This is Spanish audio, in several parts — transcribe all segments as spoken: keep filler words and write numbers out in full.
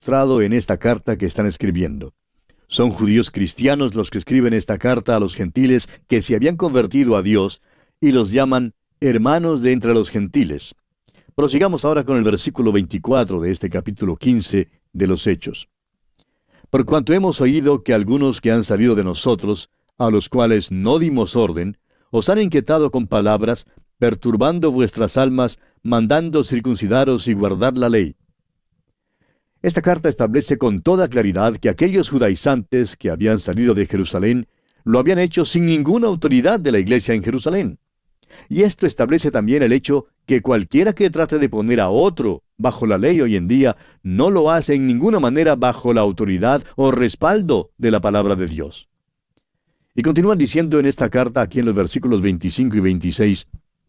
demostrado en esta carta que están escribiendo. Son judíos cristianos los que escriben esta carta a los gentiles que se habían convertido a Dios y los llaman hermanos de entre los gentiles. Prosigamos ahora con el versículo veinticuatro de este capítulo quince de los Hechos. Por cuanto hemos oído que algunos que han salido de nosotros, a los cuales no dimos orden, os han inquietado con palabras, perturbando vuestras almas, mandando circuncidaros y guardar la ley. Esta carta establece con toda claridad que aquellos judaizantes que habían salido de Jerusalén lo habían hecho sin ninguna autoridad de la iglesia en Jerusalén. Y esto establece también el hecho que cualquiera que trate de poner a otro bajo la ley hoy en día no lo hace en ninguna manera bajo la autoridad o respaldo de la palabra de Dios. Y continúan diciendo en esta carta, aquí en los versículos veinticinco y veintiséis,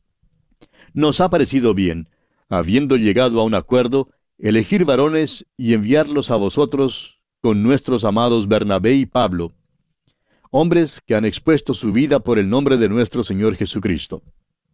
nos ha parecido bien, habiendo llegado a un acuerdo, elegir varones y enviarlos a vosotros con nuestros amados Bernabé y Pablo, hombres que han expuesto su vida por el nombre de nuestro Señor Jesucristo.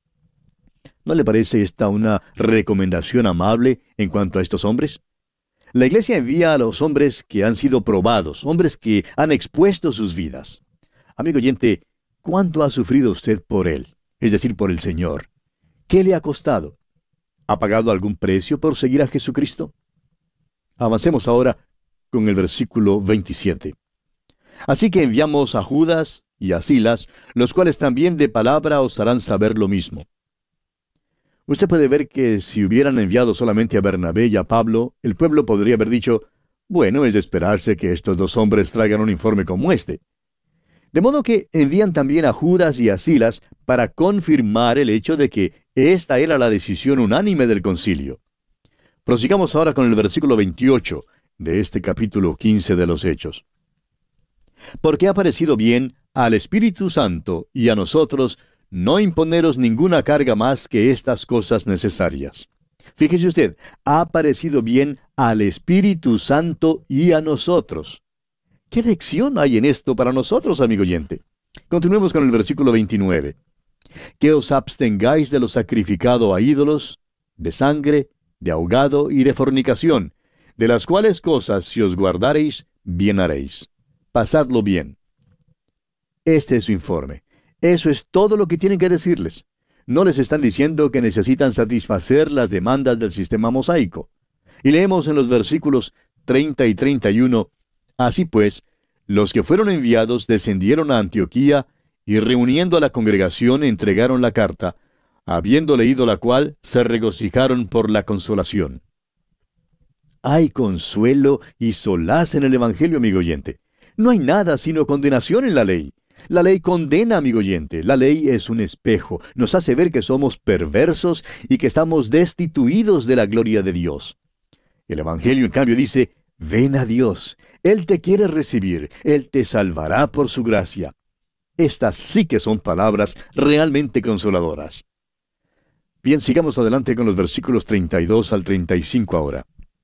¿No le parece esta una recomendación amable en cuanto a estos hombres? La iglesia envía a los hombres que han sido probados, hombres que han expuesto sus vidas. Amigo oyente, ¿cuánto ha sufrido usted por él? Es decir, por el Señor. ¿Qué le ha costado? ¿Ha pagado algún precio por seguir a Jesucristo? Avancemos ahora con el versículo veintisiete. Así que enviamos a Judas y a Silas, los cuales también de palabra os harán saber lo mismo. Usted puede ver que si hubieran enviado solamente a Bernabé y a Pablo, el pueblo podría haber dicho, bueno, es de esperarse que estos dos hombres traigan un informe como este. De modo que envían también a Judas y a Silas para confirmar el hecho de que esta era la decisión unánime del concilio. Prosigamos ahora con el versículo veintiocho de este capítulo quince de los Hechos. Porque ha parecido bien al Espíritu Santo y a nosotros no imponeros ninguna carga más que estas cosas necesarias. Fíjese usted, ha parecido bien al Espíritu Santo y a nosotros. ¿Qué lección hay en esto para nosotros, amigo oyente? Continuemos con el versículo veintinueve. Que os abstengáis de lo sacrificado a ídolos, de sangre, de ahogado y de fornicación, de las cuales cosas si os guardareis, bien haréis. Pasadlo bien. Este es su informe. Eso es todo lo que tienen que decirles. No les están diciendo que necesitan satisfacer las demandas del sistema mosaico. Y leemos en los versículos treinta y treinta y uno, así pues, los que fueron enviados descendieron a Antioquía y reuniendo a la congregación entregaron la carta, habiendo leído la cual se regocijaron por la consolación. Hay consuelo y solaz en el Evangelio, amigo oyente. No hay nada sino condenación en la ley. La ley condena, amigo oyente. La ley es un espejo. Nos hace ver que somos perversos y que estamos destituidos de la gloria de Dios. El Evangelio, en cambio, dice, ven a Dios. Él te quiere recibir. Él te salvará por su gracia. Estas sí que son palabras realmente consoladoras. Bien, sigamos adelante con los versículos treinta y dos al treinta y cinco ahora.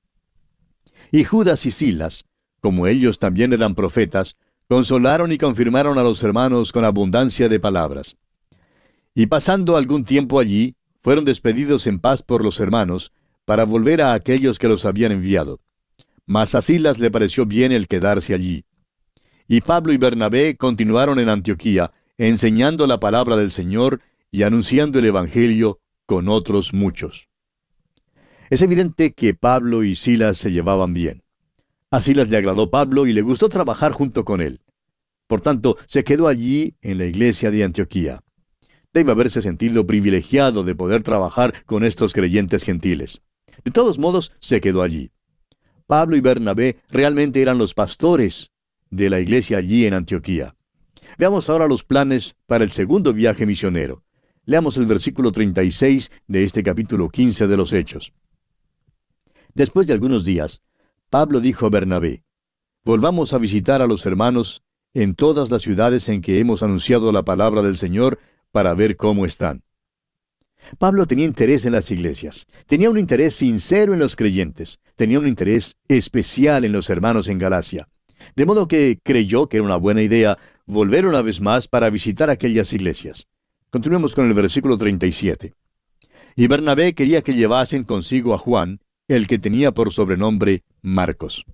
Y Judas y Silas, como ellos también eran profetas, consolaron y confirmaron a los hermanos con abundancia de palabras. Y pasando algún tiempo allí, fueron despedidos en paz por los hermanos, para volver a aquellos que los habían enviado. Mas a Silas le pareció bien el quedarse allí. Y Pablo y Bernabé continuaron en Antioquía, enseñando la palabra del Señor y anunciando el Evangelio con otros muchos. Es evidente que Pablo y Silas se llevaban bien. A Silas le agradó Pablo y le gustó trabajar junto con él. Por tanto, se quedó allí en la iglesia de Antioquía. Debe haberse sentido privilegiado de poder trabajar con estos creyentes gentiles. De todos modos, se quedó allí. Pablo y Bernabé realmente eran los pastores de la iglesia allí en Antioquía. Veamos ahora los planes para el segundo viaje misionero. Leamos el versículo treinta y seis de este capítulo quince de los Hechos. Después de algunos días, Pablo dijo a Bernabé, volvamos a visitar a los hermanos en todas las ciudades en que hemos anunciado la palabra del Señor para ver cómo están. Pablo tenía interés en las iglesias, tenía un interés sincero en los creyentes, tenía un interés especial en los hermanos en Galacia, de modo que creyó que era una buena idea volver una vez más para visitar aquellas iglesias. Continuemos con el versículo treinta y siete. Y Bernabé quería que llevasen consigo a Juan, el que tenía por sobrenombre Marcos.